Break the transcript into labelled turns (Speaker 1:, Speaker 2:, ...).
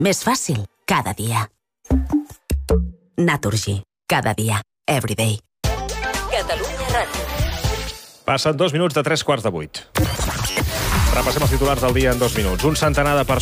Speaker 1: Més fàcil cada dia. Naturgy. Cada dia. Everyday.
Speaker 2: Catalunya Ràdio.
Speaker 3: Passen 2 minuts de 3 quarts de 8. Repassem els titulars del dia en 2 minuts. Un centenar de persones